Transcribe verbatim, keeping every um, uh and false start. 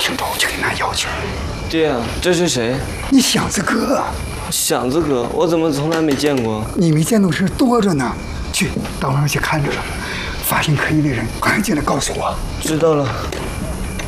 听到我就给拿药去。 爹啊，这是谁？ 你祥子哥。 祥子哥，我怎么从来没见过？ 你没见到事多着呢。去，到那儿去看着了，发现可疑的人，赶紧进来告诉我。 知道了。